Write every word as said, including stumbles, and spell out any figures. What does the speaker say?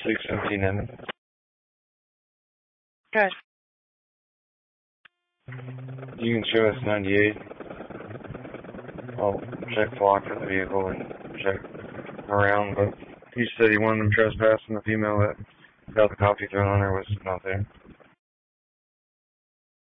six fifteen in. Good. You can show us ninety-eight. I'll check flock for the vehicle and check around, but he said he wanted them trespassing. The female that got the coffee thrown on her was not there.